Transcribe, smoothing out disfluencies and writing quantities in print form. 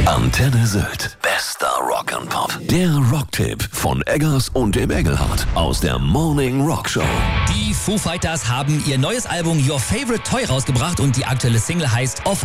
Antenne Sylt. Bester Rock'n'Pop. Der Rocktipp von Eggers und dem Engelhardt aus der Morning Rock Show. Die Foo Fighters haben ihr neues Album Your Favorite Toy rausgebracht und die aktuelle Single heißt Of